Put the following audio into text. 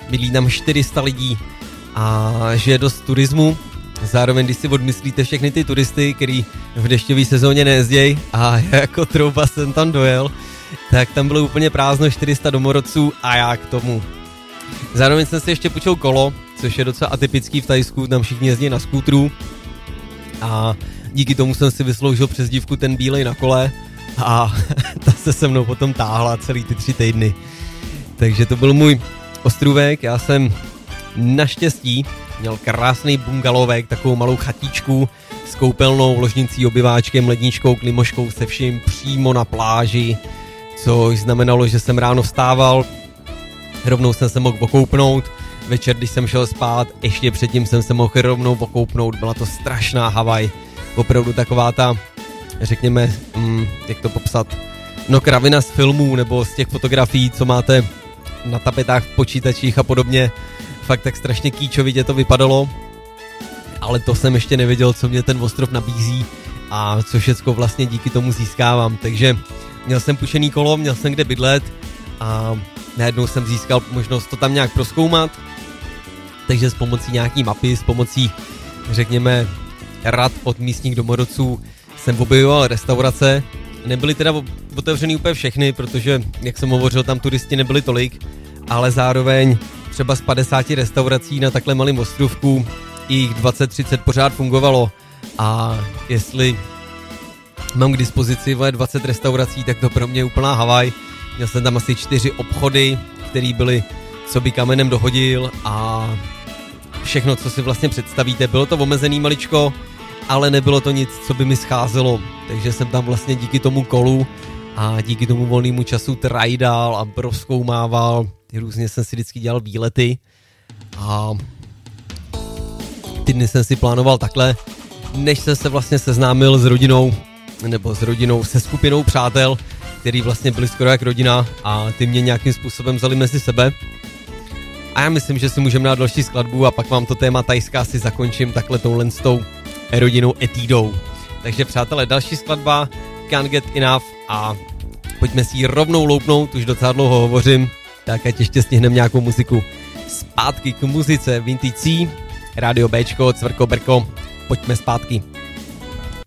bydlí tam 400 lidí a žije dost turismu. Zároveň, když si odmyslíte všechny ty turisty, který v dešťové sezóně nejezdějí a já jako trouba jsem tam dojel, tak tam bylo úplně prázdno, 400 domorodců a já k tomu. Zároveň jsem si ještě půjčil kolo, což je docela atypický v Thajsku, tam všichni jezdí na skútru a díky tomu jsem si vysloužil přezdívku ten bílej na kole a ta se mnou potom táhla celý ty 3 týdny. Takže to byl můj ostrůvek, já jsem naštěstí měl krásný bungalovek, takovou malou chatičku s koupelnou, ložnicí, obyváčkem, ledničkou, klimoškou, se vším přímo na pláži, což znamenalo, že jsem ráno vstával, rovnou jsem se mohl okoupnout, večer, když jsem šel spát, ještě předtím jsem se mohl rovnou okoupnout, byla to strašná Havaj, opravdu taková ta, řekněme, jak to popsat, no kravina z filmů nebo z těch fotografií, co máte na tapetách v počítačích a podobně, fakt tak strašně kýčovitě to vypadalo, ale to jsem ještě nevěděl, co mě ten ostrov nabízí a co všecko vlastně díky tomu získávám, takže měl jsem pušený kolo, měl jsem kde bydlet a najednou jsem získal možnost to tam nějak prozkoumat, takže s pomocí nějaký mapy, s pomocí, řekněme, rad od místních domorodců jsem objevoval restaurace. Nebyly teda otevřený úplně všechny, protože, jak jsem hovořil, tam turisti nebyli tolik, ale zároveň třeba z 50 restaurací na takhle malém ostrovku jich 20-30 pořád fungovalo a jestli mám k dispozici 20 restaurací, tak to pro mě je úplná Havaj. Měl jsem tam asi 4 obchody, které byly, co by kamenem dohodil a všechno, co si vlastně představíte. Bylo to omezený maličko, ale nebylo to nic, co by mi scházelo, takže jsem tam vlastně díky tomu kolu a díky tomu volnému času trajdal a prozkoumával, různě jsem si vždycky dělal výlety a ty dny jsem si plánoval takhle, než jsem se vlastně seznámil s rodinou, nebo s rodinou, se skupinou přátel, který vlastně byli skoro jak rodina a ty mě nějakým způsobem vzali mezi sebe. A já myslím, že si můžeme dát další skladbu a pak vám to téma Thajska si zakončím takhle touhle s tou rodinnou etídou. Takže přátelé, další skladba Can't Get Enough a pojďme si ji rovnou loupnout, už docela dlouho hovořím, tak ať ještě stihneme nějakou muziku. Zpátky k muzice Vintage C, Rádio Bčko, Cvrko Brko, pojďme zpátky.